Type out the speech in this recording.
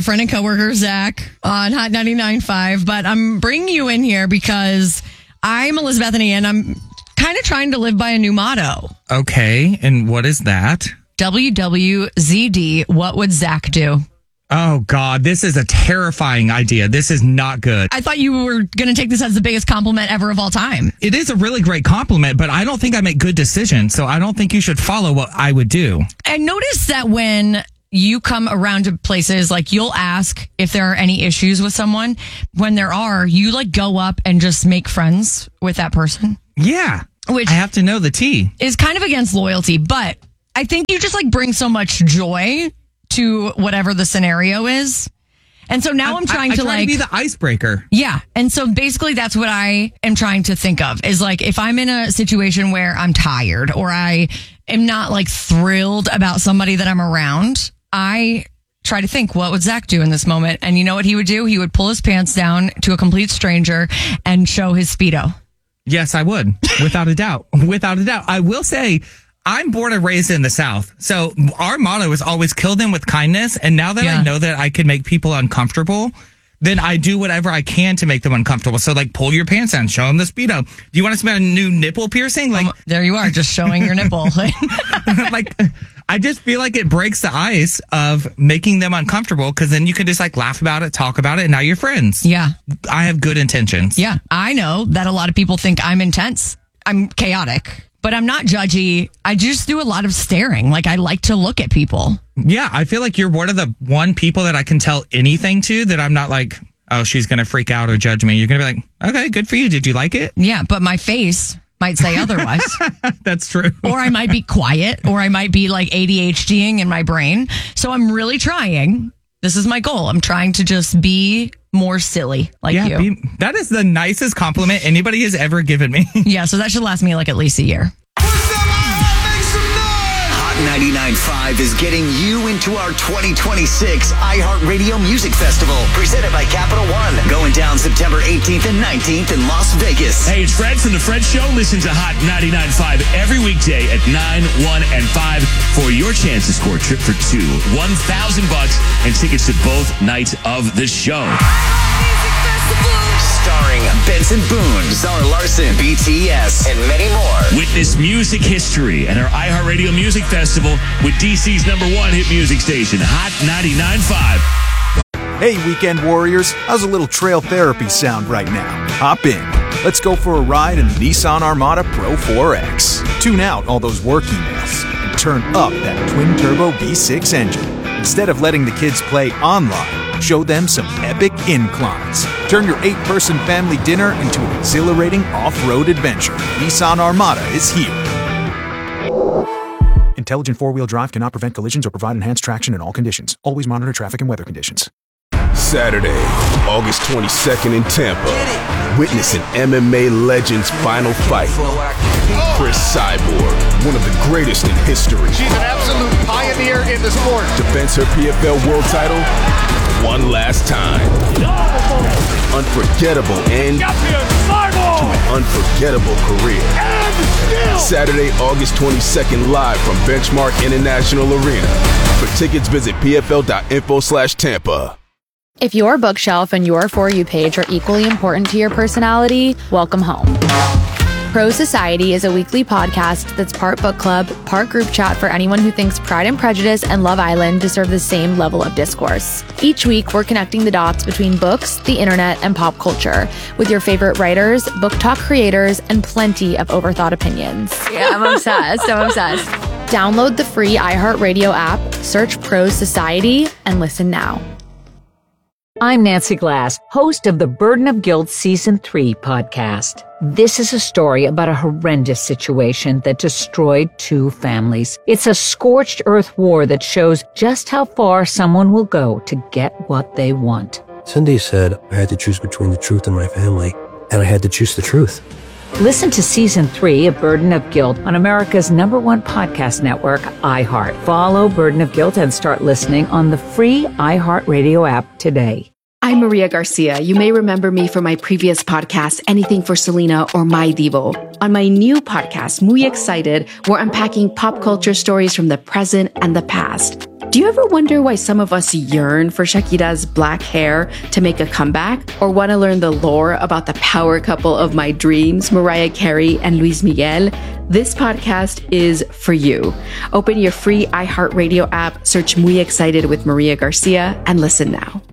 friend and coworker, Zach, on Hot 99.5, but I'm bringing you in here because I'm Elizabeth Bethany, and I'm kind of trying to live by a new motto. Okay, and what is that? WWZD, what would Zach do? Oh, God, this is a terrifying idea. This is not good. I thought you were going to take this as the biggest compliment ever of all time. It is a really great compliment, but I don't think I make good decisions, so I don't think you should follow what I would do. And notice that when you come around to places, like you'll ask if there are any issues with someone. When there are, you like go up and just make friends with that person. Yeah, which I have to know the tea. Is kind of against loyalty, but I think you just like bring so much joy to whatever the scenario is. And so now I'm trying to be the icebreaker. Yeah. And so basically that's what I am trying to think of is like, if I'm in a situation where I'm tired or I am not like thrilled about somebody that I'm around, I try to think, what would Zach do in this moment? And you know what he would do? He would pull his pants down to a complete stranger and show his Speedo. Yes, I would. Without a doubt. Without a doubt. I will say, I'm born and raised in the South. So our motto is always kill them with kindness. And now that I know that I can make people uncomfortable, then I do whatever I can to make them uncomfortable. So like pull your pants down, show them the Speedo. Do you want to see a new nipple piercing? Like there you are, just showing your nipple. Like I just feel like it breaks the ice of making them uncomfortable because then you can just like laugh about it, talk about it, and now you're friends. Yeah. I have good intentions. Yeah. I know that a lot of people think I'm intense. I'm chaotic. But I'm not judgy. I just do a lot of staring. Like, I like to look at people. Yeah, I feel like you're one of the people that I can tell anything to that I'm not like, oh, she's going to freak out or judge me. You're going to be like, okay, good for you. Did you like it? Yeah, but my face might say otherwise. That's true. Or I might be quiet, or I might be like ADHDing in my brain. So I'm really trying. This is my goal. I'm trying to just be more silly like you. That is the nicest compliment anybody has ever given me. Yeah, so that should last me like at least a year. Hot 99.5 is getting you into our 2026 iHeartRadio Music Festival, presented by Capital One, going down September 18th and 19th in Las Vegas. Hey, it's Fred from The Fred Show. Listen to Hot 99.5 every weekday at 9, 1, and 5 for your chance to score a trip for two, $1,000 and tickets to both nights of the show. Starring Benson Boone, Zara Larson, BTS, and many more. Witness music history at our iHeartRadio Music Festival with DC's #1 hit music station, Hot 99.5. Hey, weekend warriors, how's a little trail therapy sound right now? Hop in. Let's go for a ride in the Nissan Armada Pro 4X. Tune out all those work emails and turn up that twin-turbo V6 engine. Instead of letting the kids play online, show them some epic inclines. Turn your 8-person family dinner into an exhilarating off-road adventure. Nissan Armada is here. Intelligent four-wheel drive cannot prevent collisions or provide enhanced traction in all conditions. Always monitor traffic and weather conditions. Saturday, August 22nd in Tampa. Witness an MMA legend's final fight. Chris Cyborg, one of the greatest in history. She's an absolute pioneer in the sport. Defends her PFL world title one last time. Unforgettable end to an unforgettable career. Saturday, August 22nd, live from Benchmark International Arena. For tickets, visit pfl.info/Tampa. If your bookshelf and your For You page are equally important to your personality, welcome home. Pro Society is a weekly podcast that's part book club, part group chat for anyone who thinks Pride and Prejudice and Love Island deserve the same level of discourse. Each week, we're connecting the dots between books, the internet, and pop culture with your favorite writers, book talk creators, and plenty of overthought opinions. Yeah, I'm obsessed. Download the free iHeartRadio app, search Pro Society, and listen now. I'm Nancy Glass, host of the Burden of Guilt Season 3 podcast. This is a story about a horrendous situation that destroyed 2 families. It's a scorched earth war that shows just how far someone will go to get what they want. Cindy said I had to choose between the truth and my family, and I had to choose the truth. Listen to Season 3 of Burden of Guilt on America's #1 podcast network, iHeart. Follow Burden of Guilt and start listening on the free iHeartRadio app today. I'm Maria Garcia. You may remember me from my previous podcast, Anything for Selena or My Divo. On my new podcast, Muy Excited, we're unpacking pop culture stories from the present and the past. Do you ever wonder why some of us yearn for Shakira's black hair to make a comeback? Or want to learn the lore about the power couple of my dreams, Mariah Carey and Luis Miguel? This podcast is for you. Open your free iHeartRadio app, search Muy Excited with Maria Garcia, and listen now.